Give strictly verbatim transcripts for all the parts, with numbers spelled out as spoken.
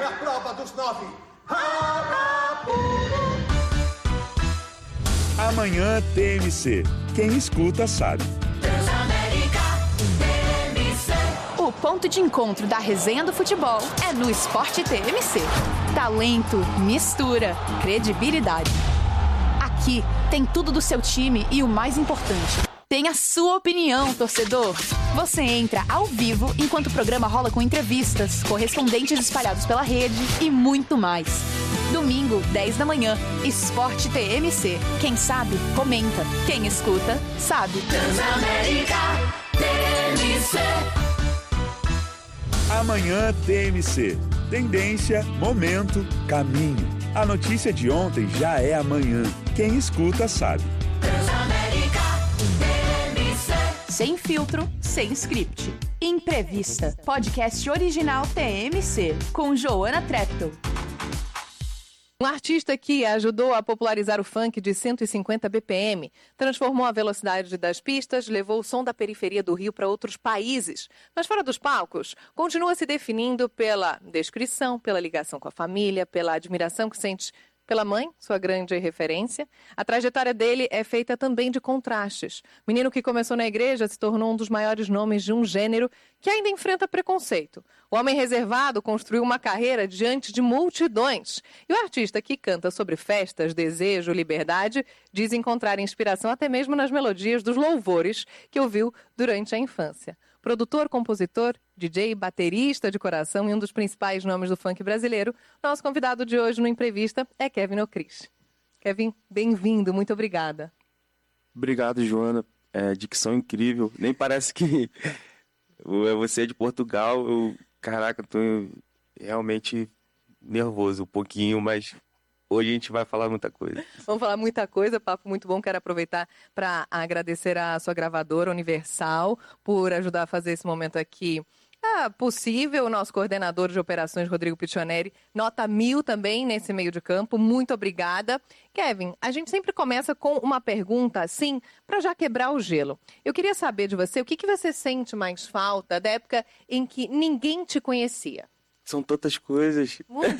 É a prova dos nove. Amanhã T M C. Quem escuta sabe. Transamérica T M C. O ponto de encontro da resenha do futebol é no Esporte T M C. Talento, mistura, credibilidade. Aqui tem tudo do seu time e o mais importante, tem a sua opinião, torcedor. Você entra ao vivo enquanto o programa rola com entrevistas, correspondentes espalhados pela rede e muito mais. Domingo, dez da manhã, Esporte T M C. Quem sabe, comenta. Quem escuta, sabe. Transamérica T M C. Amanhã T M C. Tendência, momento, caminho. A notícia de ontem já é amanhã. Quem escuta sabe. Transamérica T M C. Sem filtro, sem script. Imprevista. Podcast original T M C. Com Joana Treptow. Um artista que ajudou a popularizar o funk de cento e cinquenta B P M, transformou a velocidade das pistas, levou o som da periferia do Rio para outros países. Mas fora dos palcos, continua se definindo pela descrição, pela ligação com a família, pela admiração que sente pela mãe, sua grande referência. A trajetória dele é feita também de contrastes. Menino que começou na igreja se tornou um dos maiores nomes de um gênero que ainda enfrenta preconceito. O homem reservado construiu uma carreira diante de multidões. E o artista que canta sobre festas, desejo, liberdade, diz encontrar inspiração até mesmo nas melodias dos louvores que ouviu durante a infância. Produtor, compositor, D J, baterista de coração e um dos principais nomes do funk brasileiro, nosso convidado de hoje no Imprevista é Kevin Ocris. Kevin, bem-vindo, muito obrigada. Obrigado, Joana. É, dicção incrível. Nem parece que você é de Portugal. Eu, caraca, eu tô realmente nervoso um pouquinho, mas hoje a gente vai falar muita coisa. Vamos falar muita coisa, papo muito bom. Quero aproveitar para agradecer a sua gravadora Universal por ajudar a fazer esse momento aqui ah, possível. O nosso coordenador de operações, Rodrigo Pichoneri, nota mil também nesse meio de campo. Muito obrigada. Kevin, a gente sempre começa com uma pergunta assim, para já quebrar o gelo. Eu queria saber de você, o que, que você sente mais falta da época em que ninguém te conhecia? São tantas coisas. Muito.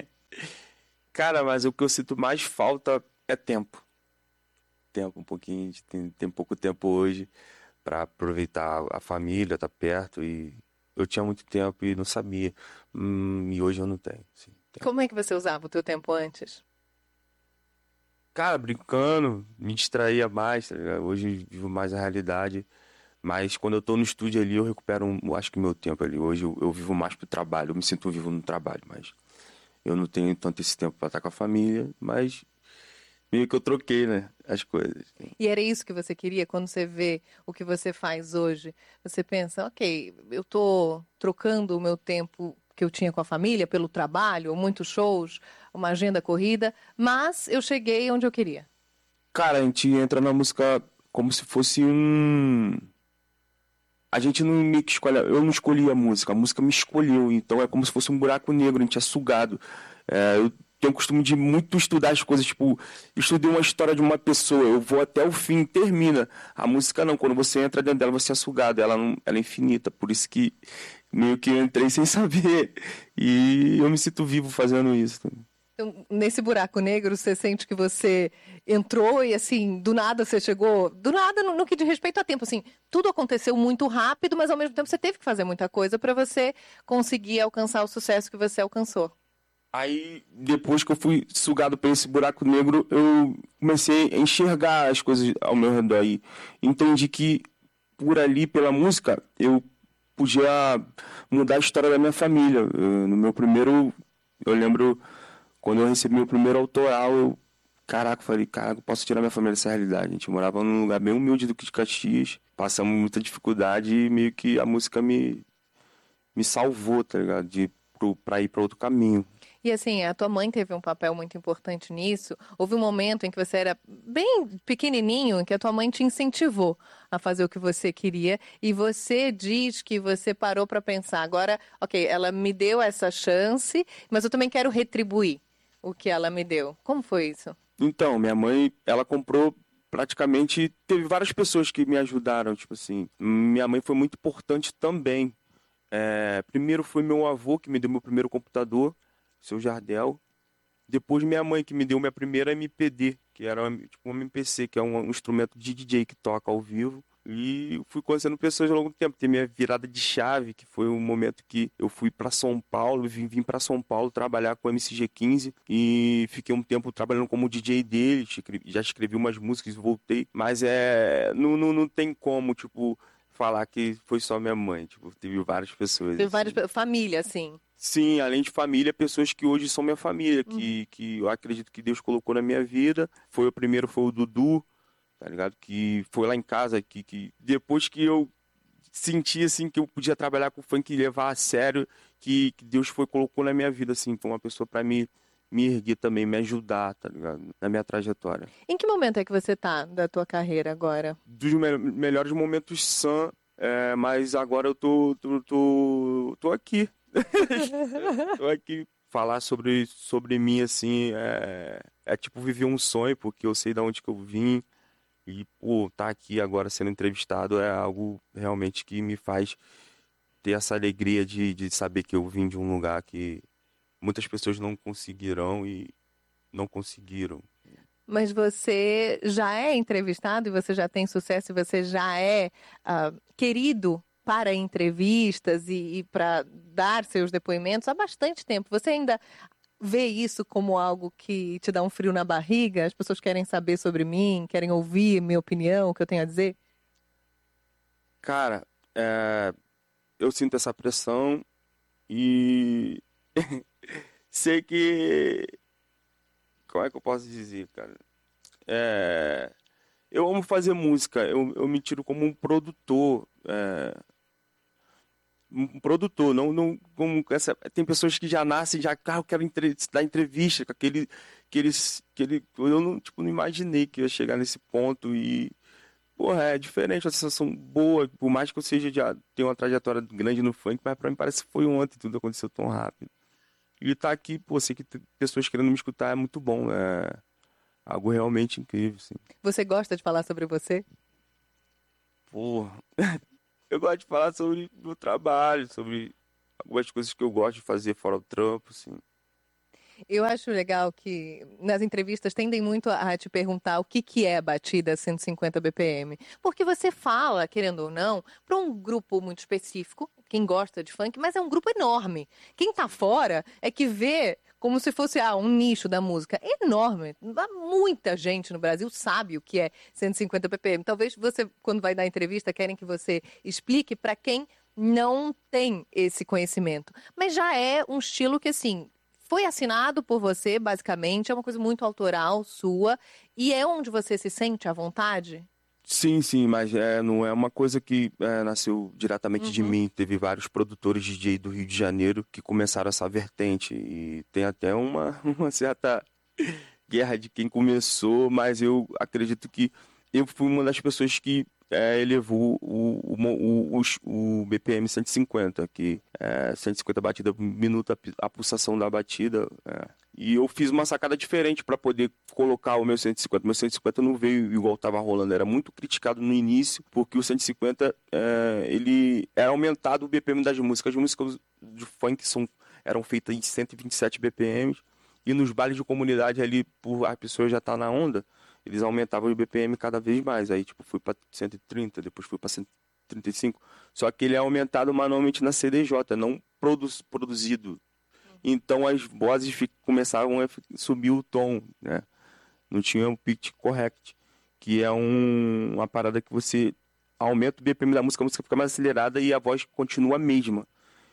Cara, mas o que eu sinto mais falta é tempo. Tempo, um pouquinho. Tem, tem pouco tempo hoje para aproveitar a família, estar perto. E eu tinha muito tempo e não sabia. Hum, e hoje eu não tenho. Sim, tenho. Como é que você usava o teu tempo antes? Cara, brincando, me distraía mais, tá ligado? Hoje eu vivo mais a realidade. Mas quando eu tô no estúdio ali, eu recupero, um, eu acho que meu tempo ali. Hoje eu, eu vivo mais pro trabalho. Eu me sinto vivo no trabalho, mas eu não tenho tanto esse tempo para estar com a família, mas meio que eu troquei, né, as coisas. E era isso que você queria quando você vê o que você faz hoje? Você pensa, ok, eu tô trocando o meu tempo que eu tinha com a família pelo trabalho, muitos shows, uma agenda corrida, mas eu cheguei onde eu queria. Cara, a gente entra na música como se fosse um... A gente não meio que escolhe, eu não escolhi a música, a música me escolheu, então é como se fosse um buraco negro, a gente é sugado. É, eu tenho o costume de muito estudar as coisas, tipo, estudei uma história de uma pessoa, eu vou até o fim, termina. A música não, quando você entra dentro dela, você é sugado, ela, não, ela é infinita, por isso que meio que eu entrei sem saber, e eu me sinto vivo fazendo isso também. Então, nesse buraco negro, você sente que você entrou e, assim, do nada você chegou... Do nada, no, no que diz respeito a tempo, assim, tudo aconteceu muito rápido, mas ao mesmo tempo você teve que fazer muita coisa para você conseguir alcançar o sucesso que você alcançou. Aí, depois que eu fui sugado por esse buraco negro, eu comecei a enxergar as coisas ao meu redor e entendi que, por ali, pela música, eu podia mudar a história da minha família. Eu, no meu primeiro... Eu lembro... Quando eu recebi meu primeiro autoral, eu, caraca, falei, caraca, eu posso tirar minha família dessa realidade. A gente morava num lugar bem humilde do que de Caxias, passamos muita dificuldade e meio que a música me, me salvou, tá ligado? De, pro, pra ir pra outro caminho. E assim, a tua mãe teve um papel muito importante nisso. Houve um momento em que você era bem pequenininho, em que a tua mãe te incentivou a fazer o que você queria. E você diz que você parou para pensar. Agora, ok, ela me deu essa chance, mas eu também quero retribuir o que ela me deu. Como foi isso? Então, minha mãe, ela comprou praticamente... Teve várias pessoas que me ajudaram, tipo assim. Minha mãe foi muito importante também. É, primeiro foi meu avô que me deu meu primeiro computador. Seu Jardel. Depois minha mãe que me deu minha primeira M P D, que era tipo um M P C, que é um, um instrumento de D J que toca ao vivo. E fui conhecendo pessoas ao longo do tempo. Tem minha virada de chave, que foi um momento que eu fui para São Paulo, vim, vim para São Paulo trabalhar com o M C G quinze e fiquei um tempo trabalhando como D J dele, já escrevi umas músicas e voltei. Mas é, não, não, não tem como, tipo, falar que foi só minha mãe. Tipo, teve várias pessoas. Teve assim. várias pe- família, assim. Sim, além de família, pessoas que hoje são minha família, que, Uhum. que eu acredito que Deus colocou na minha vida. Foi o primeiro, foi o Dudu, tá ligado? Que foi lá em casa, que, que depois que eu senti, assim, que eu podia trabalhar com funk e levar a sério, que, que Deus foi, colocou na minha vida, assim, foi uma pessoa pra me, me erguer também, me ajudar, tá ligado? Na minha trajetória. Em que momento é que você tá da tua carreira agora? Dos me- melhores momentos sã, é, mas agora eu tô, tô, tô, tô aqui. Tô aqui. Falar sobre, sobre mim, assim, é, é tipo viver um sonho, porque eu sei de onde que eu vim. E, pô, tá aqui agora sendo entrevistado é algo realmente que me faz ter essa alegria de, de saber que eu vim de um lugar que muitas pessoas não conseguirão e não conseguiram. Mas você já é entrevistado e você já tem sucesso e você já é ah, querido para entrevistas e, e para dar seus depoimentos há bastante tempo. Você ainda vê isso como algo que te dá um frio na barriga? As pessoas querem saber sobre mim, querem ouvir minha opinião, o que eu tenho a dizer? Cara, é, eu sinto essa pressão e sei que. Como é que eu posso dizer, cara? É, eu amo fazer música, eu, eu me tiro como um produtor. é, um produtor, não, não como essa, tem pessoas que já nascem já, ah, eu quero entre, dar entrevista com aquele, aqueles, aquele, eu não, tipo, não imaginei que eu ia chegar nesse ponto e, porra, é diferente, uma sensação boa, por mais que eu seja já tenha uma trajetória grande no funk, mas pra mim parece que foi ontem, tudo aconteceu tão rápido. E tá aqui, pô, sei que tem pessoas querendo me escutar, é muito bom, é algo realmente incrível, assim. Você gosta de falar sobre você? Pô, eu gosto de falar sobre o meu trabalho, sobre algumas coisas que eu gosto de fazer fora do trampo, assim. Eu acho legal que nas entrevistas tendem muito a te perguntar o que, que é a batida cento e cinquenta B P M. Porque você fala, querendo ou não, para um grupo muito específico, quem gosta de funk, mas é um grupo enorme. Quem tá fora é que vê como se fosse ah, um nicho da música enorme. Muita gente no Brasil sabe o que é cento e cinquenta B P M. Talvez você, quando vai dar entrevista, querem que você explique para quem não tem esse conhecimento. Mas já é um estilo que, assim, foi assinado por você, basicamente, é uma coisa muito autoral, sua, e é onde você se sente à vontade? Sim, sim, mas é, não é uma coisa que é, nasceu diretamente de mim. Teve vários produtores D J do Rio de Janeiro que começaram essa vertente. E tem até uma, uma certa guerra de quem começou, mas eu acredito que eu fui uma das pessoas que é, elevou o, o, o, o, o B P M cento e cinquenta, que é cento e cinquenta batidas por minuto, a, a pulsação da batida. É. E eu fiz uma sacada diferente para poder colocar o meu cento e cinquenta. O meu cento e cinquenta não veio igual estava rolando, era muito criticado no início, porque o cento e cinquenta é, ele era aumentado o B P M das músicas. As músicas de funk são, eram feitas em cento e vinte e sete B P Ms, e nos bailes de comunidade ali, por a pessoa já tá na onda, eles aumentavam o B P M cada vez mais. Aí, tipo, fui para cento e trinta, depois fui para cento e trinta e cinco. Só que ele é aumentado manualmente na C D J, não produ produzido. Então as vozes começavam a subir o tom, né? Não tinha um pitch correct, que é um, uma parada que você aumenta o B P M da música, a música fica mais acelerada e a voz continua a mesma.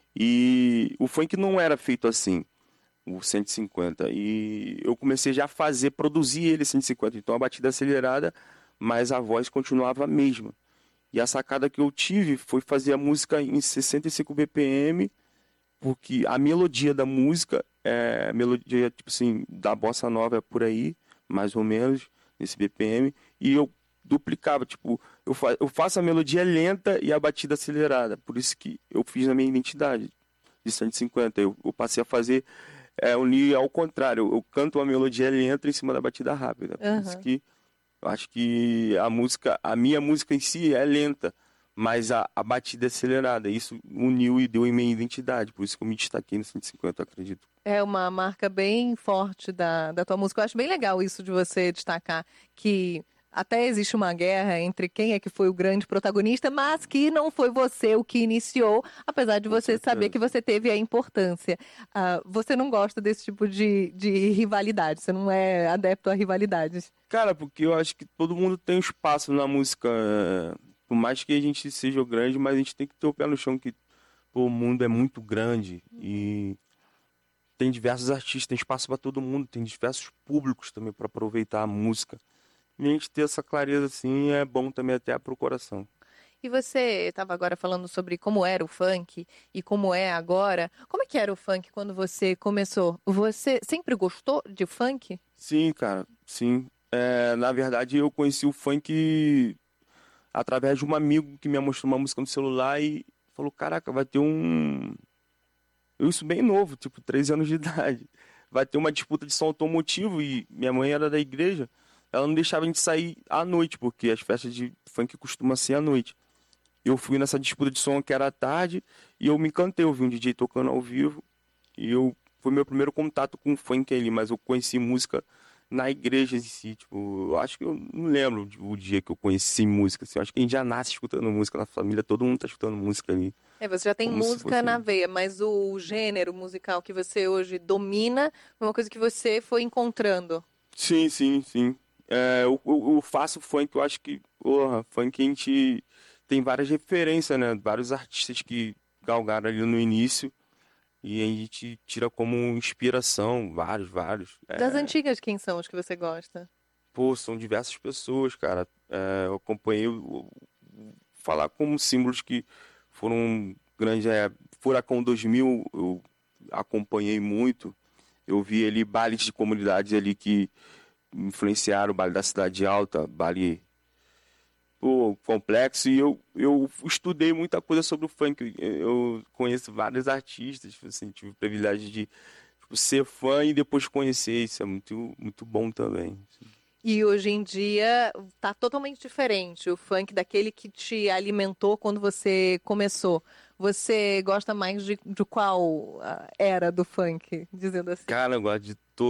E o funk não era feito assim, o cento e cinquenta. E eu comecei já a fazer, produzir ele cento e cinquenta. Então a batida acelerada, mas a voz continuava a mesma. E a sacada que eu tive foi fazer a música em sessenta e cinco B P M, porque a melodia da música é a melodia, tipo assim, da bossa nova é por aí, mais ou menos, nesse B P M, e eu duplicava, tipo, eu, fa eu faço a melodia lenta e a batida acelerada, por isso que eu fiz na minha identidade de cento e cinquenta, eu, eu passei a fazer, é, unir ao contrário, eu, eu canto uma melodia lenta em cima da batida rápida, por Uhum. isso que eu acho que a música, a minha música em si é lenta, mas a, a batida é acelerada. Isso uniu e deu em minha identidade, por isso que eu me destaquei no cento e cinquenta, eu acredito. É uma marca bem forte da, da tua música. Eu acho bem legal isso de você destacar que até existe uma guerra entre quem é que foi o grande protagonista, mas que não foi você o que iniciou, apesar de você saber que você teve a importância. Ah, você não gosta desse tipo de, de rivalidade, você não é adepto a rivalidades. Cara, porque eu acho que todo mundo tem um espaço na música. é, Por mais que a gente seja grande, mas a gente tem que ter o pé no chão, que pô, o mundo é muito grande e tem diversos artistas, tem espaço para todo mundo, tem diversos públicos também para aproveitar a música. E a gente ter essa clareza assim é bom também até pro coração. E você estava agora falando sobre como era o funk e como é agora. Como é que era o funk quando você começou? Você sempre gostou de funk? Sim, cara, sim. É, na verdade, eu conheci o funk através de um amigo que me mostrou uma música no celular e falou, caraca, vai ter um... Eu isso bem novo, tipo, treze anos de idade. Vai ter uma disputa de som automotivo e minha mãe era da igreja. Ela não deixava a gente sair à noite, porque as festas de funk costumam ser à noite. Eu fui nessa disputa de som que era à tarde e eu me encantei, eu vi um D J tocando ao vivo e eu foi meu primeiro contato com o funk ali, mas eu conheci música na igreja em si, tipo, eu acho que eu não lembro o dia que eu conheci música, assim, eu acho que a gente já nasce escutando música na família, todo mundo tá escutando música ali. É, você já tem Como se música fosse- na veia, mas o gênero musical que você hoje domina é uma coisa que você foi encontrando. Sim, sim, sim. É, eu, eu, eu faço funk, eu acho que, porra, funk a gente tem várias referências, né? Vários artistas que galgaram ali no início e a gente tira como inspiração, vários, vários. É, Das antigas, quem são os que você gosta? pô, são diversas pessoas, cara. É, eu acompanhei, o- o- falar como símbolos que foram grandes. É, Furacão dois mil, eu acompanhei muito. Eu vi ali bailes de comunidades ali que influenciaram o baile da Cidade Alta, baile pô, complexo. E eu, eu estudei muita coisa sobre o funk. Eu conheço vários artistas, assim, tive o privilégio de tipo, ser fã e depois conhecer. Isso é muito, muito bom também. E hoje em dia tá totalmente diferente o funk daquele que te alimentou quando você começou. Você gosta mais de, de qual ah, era do funk, dizendo assim? Cara, eu gosto de